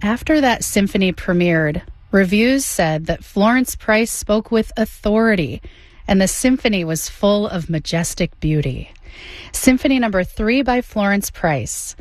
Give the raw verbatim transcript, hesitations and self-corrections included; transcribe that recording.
After that symphony premiered, reviews said that Florence Price spoke with authority, and the symphony was full of majestic beauty. Symphony number three by Florence Price